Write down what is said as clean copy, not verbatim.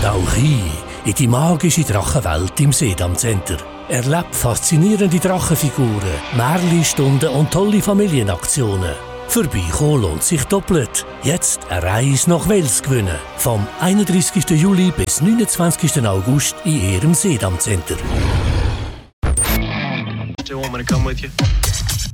Tauch ein in die magische Drachenwelt im Sedam Center. Erlebt faszinierende Drachenfiguren, Märchenstunden und tolle Familienaktionen. Vorbeikommen lohnt sich doppelt. Jetzt eine Reise nach Wels gewinnen. Vom 31. Juli bis 29. August in Ihrem Sedam Center. Still want me to come with you?